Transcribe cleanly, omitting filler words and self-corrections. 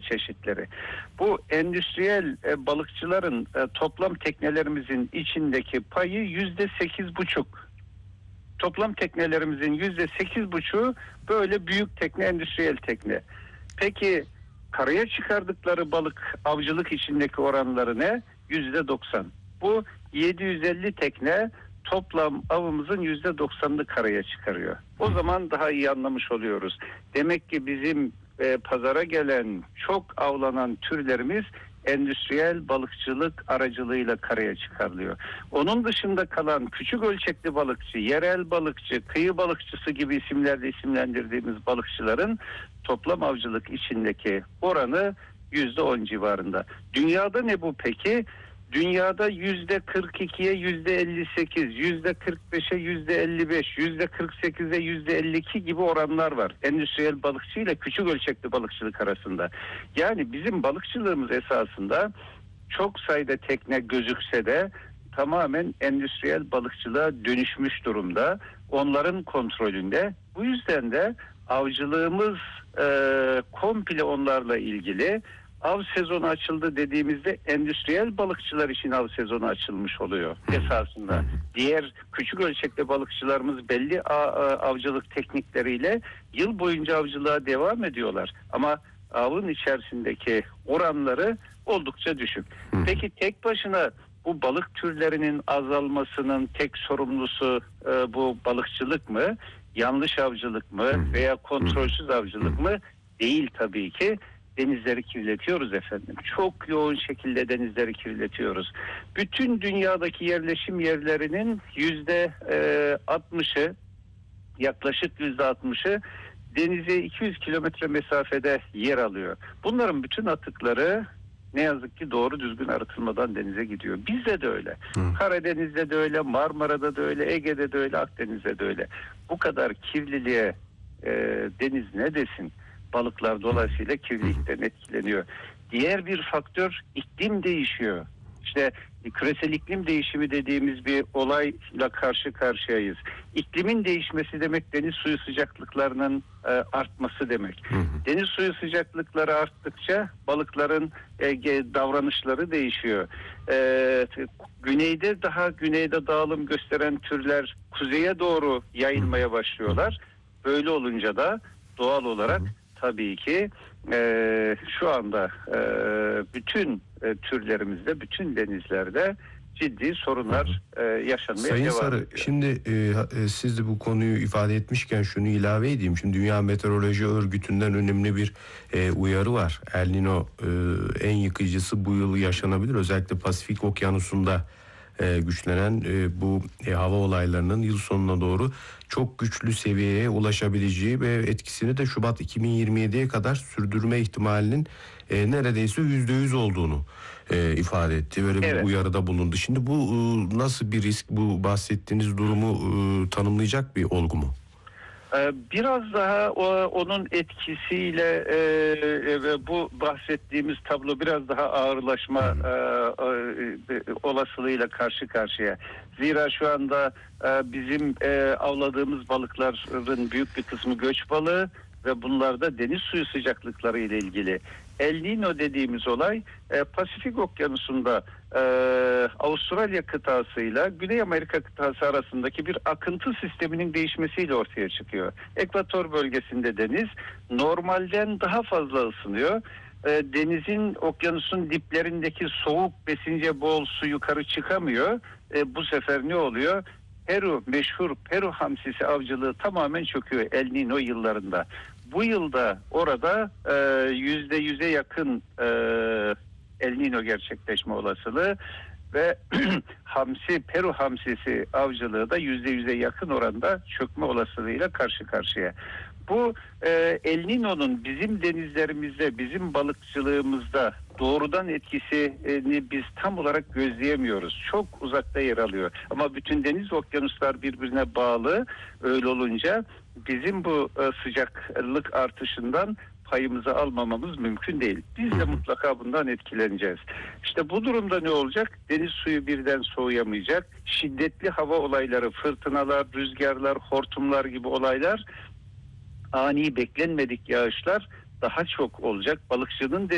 çeşitleri. Bu endüstriyel balıkçıların toplam teknelerimizin içindeki payı %8,5. Toplam teknelerimizin %8,5'u böyle büyük tekne, endüstriyel tekne. Peki karaya çıkardıkları balık, avcılık içindeki oranları ne? %90. Bu 750 tekne toplam avımızın %90'ını karaya çıkarıyor. O zaman daha iyi anlamış oluyoruz. Demek ki bizim pazara gelen çok avlanan türlerimiz endüstriyel balıkçılık aracılığıyla karaya çıkarılıyor. Onun dışında kalan küçük ölçekli balıkçı, yerel balıkçı, kıyı balıkçısı gibi isimlerle isimlendirdiğimiz balıkçıların toplam avcılık içindeki oranı %10 civarında. Dünyada ne bu peki? Dünyada %42'ye %58, %45'e %55, %48'e %52 gibi oranlar var. Endüstriyel balıkçı ile küçük ölçekli balıkçılık arasında. Yani bizim balıkçılığımız esasında çok sayıda tekne gözükse de tamamen endüstriyel balıkçılığa dönüşmüş durumda. Onların kontrolünde. Bu yüzden de avcılığımız komple onlarla ilgili. Av sezonu açıldı dediğimizde endüstriyel balıkçılar için av sezonu açılmış oluyor esasında. Diğer küçük ölçekli balıkçılarımız belli avcılık teknikleriyle yıl boyunca avcılığa devam ediyorlar. Ama avın içerisindeki oranları oldukça düşük. Peki tek başına bu balık türlerinin azalmasının tek sorumlusu bu balıkçılık mı? Yanlış avcılık mı? Veya kontrolsüz avcılık mı? Değil tabii ki. Denizleri kirletiyoruz efendim. Çok yoğun şekilde denizleri kirletiyoruz. Bütün dünyadaki yerleşim yerlerinin %60'ı, yaklaşık %60'ı denize 200 kilometre mesafede yer alıyor. Bunların bütün atıkları ne yazık ki doğru düzgün arıtılmadan denize gidiyor. Bizde de öyle. Karadeniz'de de öyle, Marmara'da da öyle, Ege'de de öyle, Akdeniz'de de öyle. Bu kadar kirliliğe deniz ne desin? Balıklar dolayısıyla kirlilikten etkileniyor. Diğer bir faktör iklim değişiyor. İşte küresel iklim değişimi dediğimiz bir olayla karşı karşıyayız. İklimin değişmesi demek deniz suyu sıcaklıklarının artması demek. Deniz suyu sıcaklıkları arttıkça balıkların davranışları değişiyor. Güneyde dağılım gösteren türler kuzeye doğru yayılmaya başlıyorlar. Böyle olunca da doğal olarak tabii ki şu anda bütün türlerimizde, bütün denizlerde ciddi sorunlar yaşanmaya Sayın devam Sarı, ediyor. şimdi siz de bu konuyu ifade etmişken şunu ilave edeyim. Şimdi Dünya Meteoroloji Örgütü'nden önemli bir uyarı var. El Niño en yıkıcısı bu yıl yaşanabilir. Özellikle Pasifik Okyanusu'nda güçlenen bu hava olaylarının yıl sonuna doğru çok güçlü seviyeye ulaşabileceği ve etkisini de Şubat 2027'ye kadar sürdürme ihtimalinin neredeyse %100 olduğunu ifade etti. Böyle bir uyarıda bulundu. Şimdi bu nasıl bir risk, bu bahsettiğiniz durumu tanımlayacak bir olgu mu? Biraz daha onun etkisiyle bu bahsettiğimiz tablo biraz daha ağırlaşma olasılığıyla karşı karşıya. Zira şu anda bizim avladığımız balıkların büyük bir kısmı göç balığı ve bunlar da deniz suyu sıcaklıkları ile ilgili. El Niño dediğimiz olay Pasifik Okyanusu'nda Avustralya kıtasıyla Güney Amerika kıtası arasındaki bir akıntı sisteminin değişmesiyle ortaya çıkıyor. Ekvator bölgesinde deniz normalden daha fazla ısınıyor. Denizin, okyanusun diplerindeki soğuk besince bol su yukarı çıkamıyor. Bu sefer ne oluyor? Meşhur Peru hamsisi avcılığı tamamen çöküyor El Niño yıllarında. Bu yılda orada %100'e yakın El Niño gerçekleşme olasılığı ve Peru hamsisi avcılığı da %100'e yakın oranda çökme olasılığıyla karşı karşıya. Bu El Niño'nun bizim denizlerimizde, bizim balıkçılığımızda doğrudan etkisini biz tam olarak gözleyemiyoruz. Çok uzakta yer alıyor. Ama bütün deniz okyanuslar birbirine bağlı. Öyle olunca bizim bu sıcaklık artışından payımızı almamamız mümkün değil. Biz de mutlaka bundan etkileneceğiz. İşte bu durumda ne olacak? Deniz suyu birden soğuyamayacak. Şiddetli hava olayları, fırtınalar, rüzgarlar, hortumlar gibi olaylar, ani beklenmedik yağışlar daha çok olacak. Balıkçının